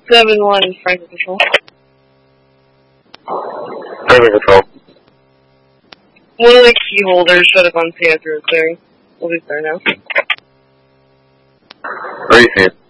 7-1, Franklin Control. Franklin Control. One of the key holders showed up on Panther clearing. We'll be there now. Where are you seeing?